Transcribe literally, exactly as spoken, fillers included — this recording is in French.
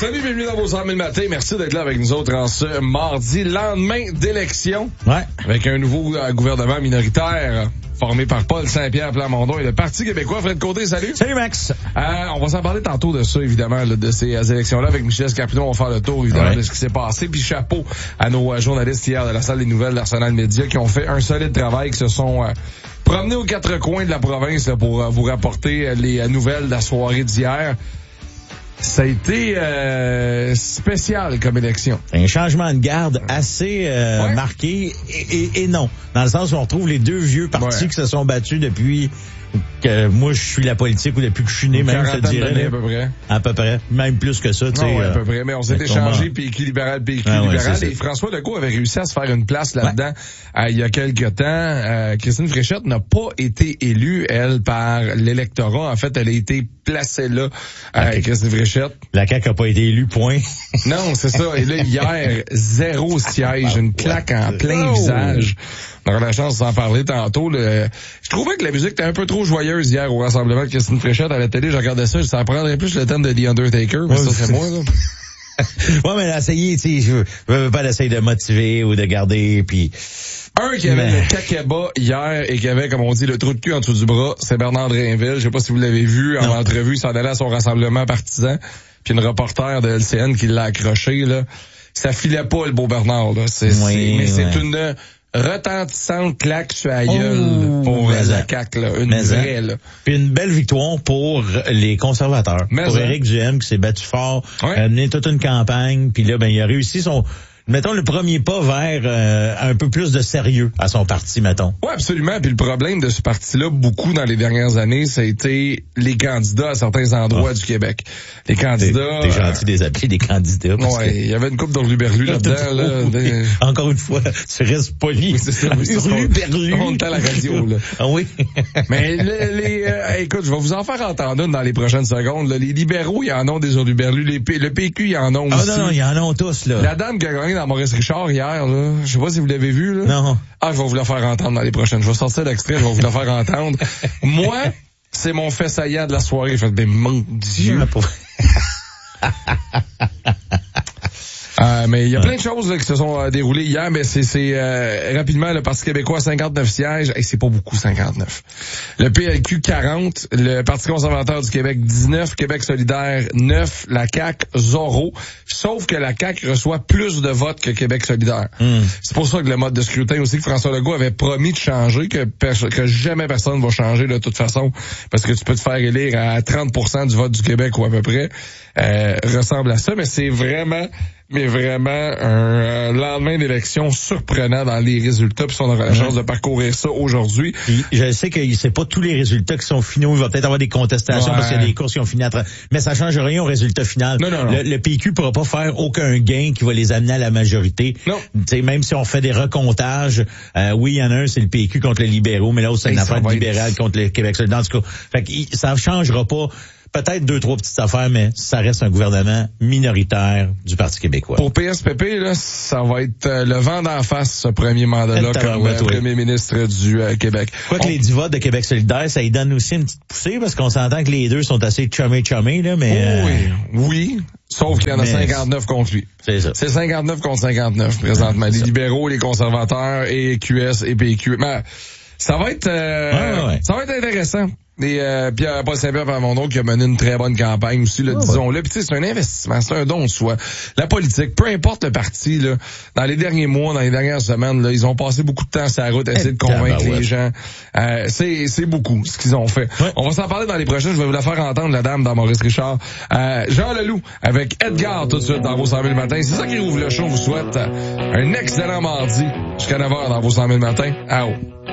Salut, bienvenue dans vos cent mille matins. Merci d'être là avec nous autres en ce mardi, lendemain d'élection. Ouais. Avec un nouveau euh, gouvernement minoritaire formé par Paul Saint-Pierre Plamondon et le Parti québécois. Fred Côté, salut. Salut, Max. Euh, on va s'en parler tantôt de ça, évidemment, là, de ces euh, élections-là. Avec Michel Scarpino, on va faire le tour, évidemment, ouais. de ce qui s'est passé. Puis chapeau à nos euh, journalistes hier de la salle des nouvelles d'Arsenal Média qui ont fait un solide travail, qui se sont... Euh, promenés aux quatre coins de la province là, pour euh, vous rapporter euh, les euh, nouvelles de la soirée d'hier. Ça a été euh, spécial comme élection. Un changement de garde assez euh, ouais. marqué et, et, et non. Dans le sens où on retrouve les deux vieux partis ouais. qui se sont battus depuis que moi je suis la politique ou depuis que je suis né, même je te dirais. À peu près. À peu près. Même plus que ça, tu sais. Oh, ouais, euh, à peu près. Mais on s'est échangé P Q libéral, P Q ah, libéral. Ouais, et François Legault avait réussi à se faire une place là-dedans ouais. euh, il y a quelques temps. Euh, Christine Fréchette n'a pas été élue, elle, par l'électorat. En fait, elle a été placée là, euh, Christine Fréchette. La C A Q n'a pas été élue, point. Non, c'est ça. Et là, hier, zéro siège, une claque en plein oh. visage. On aura la chance de s'en parler tantôt. Le... Je trouvais que la musique était un peu trop joyeuse hier au rassemblement de Christine Fréchette à la télé. Je regardais ça, ça prendrait plus le thème de The Undertaker, mais ouais, ça serait moi, là. Ouais, mais essayer, tu sais, je veux, je veux pas essayer de motiver ou de garder, puis... Un qui avait mais... le caqueba hier et qui avait, comme on dit, le trou de cul en dessous du bras, c'est Bernard Drainville. Je sais pas si vous l'avez vu en non. entrevue, il s'en allait à son rassemblement partisan, puis une reporter de L C N qui l'a accroché, là. Ça filait pas, le beau Bernard, là. C'est, oui, c'est, mais ouais. c'est une... retentissante claque sur la gueule oh, pour la C A Q, là, une vraie, là. Puis une belle victoire pour les conservateurs. Mais pour Éric Duhaime qui s'est battu fort, ouais. a mené toute une campagne, puis là, ben, il a réussi son... mettons le premier pas vers euh, un peu plus de sérieux à son parti, mettons. Oui, absolument. Puis le problème de ce parti-là, beaucoup dans les dernières années, ça a été les candidats à certains endroits oh. du Québec. Les candidats... T'es, t'es gentil des appeler des candidats. Oui, que... il y avait une coupe d'Hurluberlu là-dedans. Là, des... Encore une fois, tu restes poli. Oui, c'est ça. Hurluberlu. On est à la radio, là. Ah oui? Mais les, les euh, écoute, je vais vous en faire entendre une dans les prochaines secondes. Là. Les libéraux, ils en ont des Hurluberlu. Les P... Le P Q, ils en ont ah, aussi. Ah non, non, ils en ont tous, là. La dame qui a gagné dans Maurice Richard hier, là. Je sais pas si vous l'avez vu, là. Non. Ah, je vais vous la faire entendre dans les prochaines. Je vais sortir l'extrait, je vais vous la faire entendre. Moi, c'est mon fait saillant de la soirée. Je fais des mon Dieu. Euh, mais il y a plein de choses là, qui se sont euh, déroulées hier, mais c'est, c'est euh, rapidement le Parti québécois cinquante-neuf sièges, et c'est pas beaucoup cinquante-neuf. Le P L Q quarante, le Parti conservateur du Québec dix-neuf, Québec solidaire neuf, la C A Q zéro, sauf que la C A Q reçoit plus de votes que Québec solidaire. Mm. C'est pour ça que le mode de scrutin aussi que François Legault avait promis de changer, que, pers- que jamais personne va changer de toute façon, parce que tu peux te faire élire à trente pour cent du vote du Québec ou à peu près, euh, ressemble à ça, mais c'est vraiment... mais vraiment un lendemain d'élection surprenant dans les résultats, puis on aura la chance de parcourir ça aujourd'hui. Puis, je sais que c'est pas tous les résultats qui sont finaux, il va peut-être avoir des contestations ouais. parce qu'il y a des courses qui ont fini à trente, mais ça change rien au résultat final. Non, non, non. Le, le P Q pourra pas faire aucun gain qui va les amener à la majorité. Non. T'sais, même si on fait des recomptages, euh, oui, il y en a un, c'est le P Q contre les libéraux, mais l'autre, c'est une affaire libérale être... contre le Québec solidaire. En tout cas, fait que ça changera pas. Peut-être deux, trois petites affaires, mais ça reste un gouvernement minoritaire du Parti québécois. Pour P S P P, là, ça va être euh, le vent d'en face, ce premier mandat-là, comme euh, premier ministre du euh, Québec. Quoi que On... les dix votes de Québec solidaire, ça y donne aussi une petite poussée, parce qu'on s'entend que les deux sont assez chummy-chummy, là, mais... Oh, oui, euh... oui, sauf qu'il y en a mais... cinquante-neuf contre lui. C'est ça. C'est cinquanteneuf contre cinquanteneuf, présentement. Les libéraux, les conservateurs, et Q S et P Q. Mais ça va être... Euh, ouais, ouais. Ça va être intéressant. Et euh, Pierre Paul Saint-Pierre Plamondon qui a mené une très bonne campagne aussi, là, oh, disons-le. Ouais. Puis tu sais, c'est un investissement, c'est un don de soi. La politique, peu importe le parti, là, dans les derniers mois, dans les dernières semaines, là, ils ont passé beaucoup de temps sur la route à essayer de convaincre les gens. Euh, c'est, c'est beaucoup ce qu'ils ont fait. Ouais. On va s'en parler dans les prochaines. Je vais vous la faire entendre, la dame, dans Maurice Richard. Euh, Jean Leloup avec Edgar tout de suite dans vos cent mille matins. C'est ça qui ouvre le show. Je vous souhaite un excellent mardi jusqu'à neuf heures dans vos cent mille matins. À haut.